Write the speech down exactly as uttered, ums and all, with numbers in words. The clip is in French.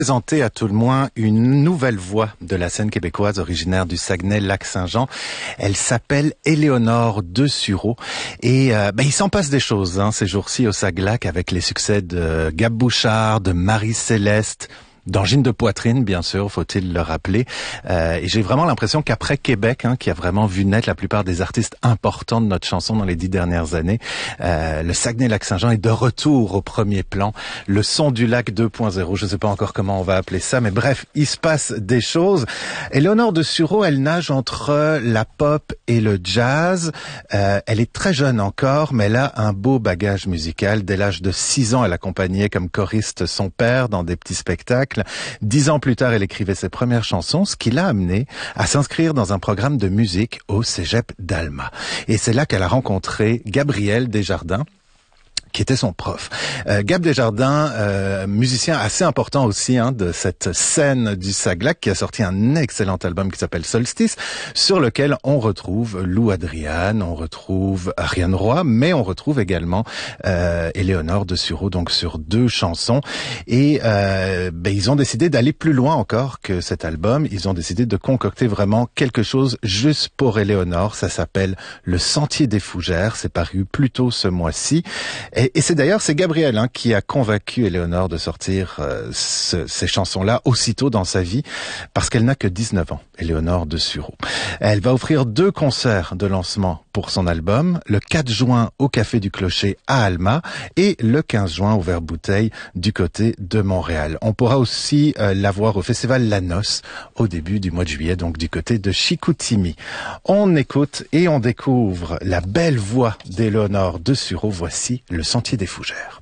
Présenter à tout le moins une nouvelle voix de la scène québécoise originaire du Saguenay-Lac-Saint-Jean. Elle s'appelle Éléonore de Sureau et euh, ben, il s'en passe des choses hein, ces jours-ci au Saglac avec les succès de Gab Bouchard, de Marie-Céleste, d'Angine de poitrine, bien sûr, faut-il le rappeler. Euh, et j'ai vraiment l'impression qu'après Québec, hein, qui a vraiment vu naître la plupart des artistes importants de notre chanson dans les dix dernières années, euh, le Saguenay-Lac-Saint-Jean est de retour au premier plan. Le son du lac deux point zéro, je ne sais pas encore comment on va appeler ça, mais bref, il se passe des choses. Éléonore de Sureau, elle nage entre la pop et le jazz. Euh, elle est très jeune encore, mais elle a un beau bagage musical. Dès l'âge de six ans, elle accompagnait comme choriste son père dans des petits spectacles. Dix ans plus tard, elle écrivait ses premières chansons, ce qui l'a amenée à s'inscrire dans un programme de musique au Cégep d'Alma. Et c'est là qu'elle a rencontré Gabriel Desjardins, qui était son prof. Euh, Gab Desjardins, euh, musicien assez important aussi hein, de cette scène du Saglac, qui a sorti un excellent album qui s'appelle Solstice, sur lequel on retrouve Lou Adrian, on retrouve Ariane Roy, mais on retrouve également euh, Éléonore de Sureau, donc sur deux chansons. Et euh, ben, ils ont décidé d'aller plus loin encore que cet album. Ils ont décidé de concocter vraiment quelque chose juste pour Éléonore. Ça s'appelle Le Sentier des Fougères. C'est paru plus tôt ce mois-ci. Et, et c'est d'ailleurs, c'est Gabriel hein, qui a convaincu Éléonore de sortir euh, ce, ces chansons-là aussitôt dans sa vie, parce qu'elle n'a que dix-neuf ans, Éléonore de Sureau. Elle va offrir deux concerts de lancement pour son album, le quatre juin au Café du Clocher à Alma et le quinze juin au Vert-Bouteille du côté de Montréal. On pourra aussi euh, la voir au Festival La Noce au début du mois de juillet, donc du côté de Chicoutimi. On écoute et on découvre la belle voix d'Éléonore de Sureau. Voici Le Sentier des Fougères.